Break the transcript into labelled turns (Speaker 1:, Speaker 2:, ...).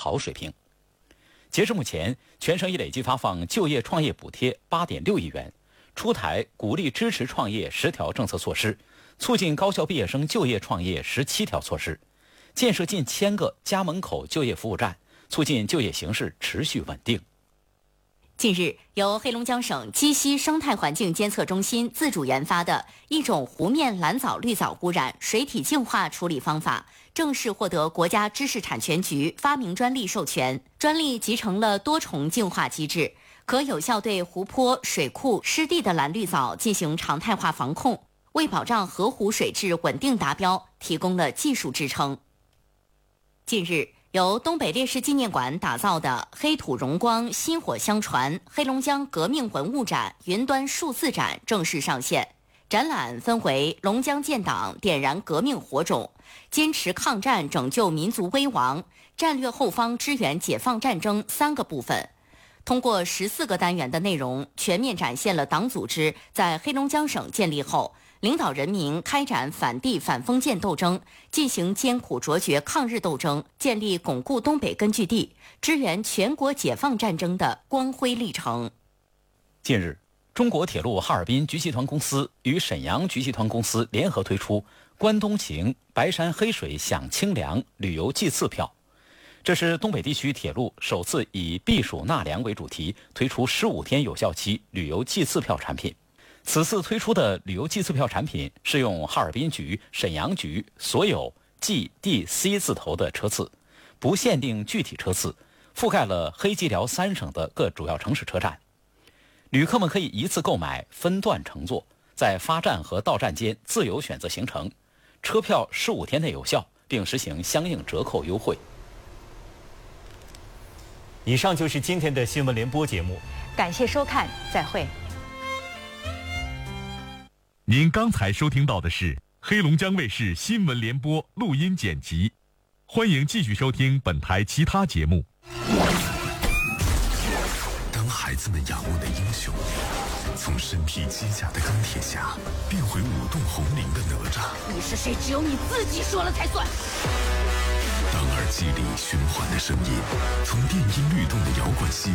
Speaker 1: 好水平。截至目前，全省已累计发放就业创业补贴8.6亿元，出台鼓励支持创业10条政策措施，促进高校毕业生就业创业17条措施，建设近1000个家门口就业服务站，促进就业形势持续稳定。
Speaker 2: 近日，由黑龙江省鸡西生态环境监测中心自主研发的一种湖面蓝藻绿藻污染水体净化处理方法，正式获得国家知识产权局发明专利授权。专利集成了多重净化机制，可有效对湖泊、水库、湿地的蓝绿藻进行常态化防控，为保障河湖水质稳定达标提供了技术支撑。近日，由东北烈士纪念馆打造的黑土荣光薪火相传黑龙江革命文物展云端数字展正式上线。展览分为龙江建党点燃革命火种、坚持抗战拯救民族危亡、战略后方支援解放战争3个部分。通过14个单元的内容，全面展现了党组织在黑龙江省建立后，领导人民开展反帝反封建斗争，进行艰苦卓绝抗日斗争，建立巩固东北根据地，支援全国解放战争的光辉历程。
Speaker 1: 近日，中国铁路哈尔滨局集团公司与沈阳局集团公司联合推出关东情白山黑水享清凉旅游季次票。这是东北地区铁路首次以避暑纳凉为主题推出15天有效期旅游季次票产品。此次推出的旅游季次票产品适用哈尔滨局、沈阳局所有 G、D、C 字头的车次，不限定具体车次，覆盖了黑吉辽3省的各主要城市车站。旅客们可以一次购买，分段乘坐，在发站和到站间自由选择行程，车票15天内有效，并实行相应折扣优惠。
Speaker 3: 以上就是今天的新闻联播节目，
Speaker 4: 感谢收看，再会。
Speaker 5: 您刚才收听到的是黑龙江卫视新闻联播录音剪辑，欢迎继续收听本台其他节目。
Speaker 6: 当孩子们仰慕的英雄从身披机甲的钢铁侠变回舞动红绫的哪吒，
Speaker 7: 你是谁只有你自己说了才算。
Speaker 6: 当耳机里循环的声音从电音律动的摇滚西